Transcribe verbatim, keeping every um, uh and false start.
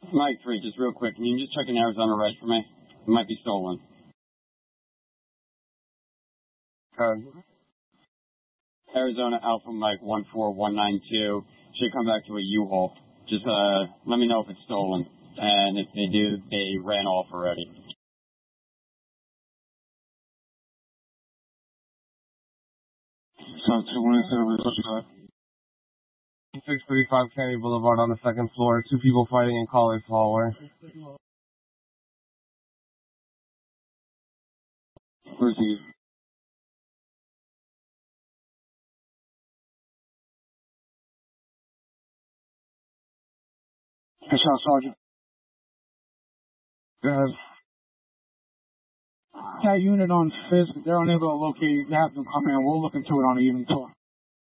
Mike three, just real quick, can you just check an Arizona red for me? It might be stolen. Okay. Arizona Alpha Mike one four one nine two should come back to a U-Haul. Just uh, let me know if it's stolen. And if they do, they ran off already. So two one seven six three five Kennedy Boulevard on the second floor. Two people fighting in Colliers hallway. Receive. Good shot, Sergeant. Go ahead. That unit on Fisk, they're unable to locate. You have them come in. We'll look into it on the evening tour.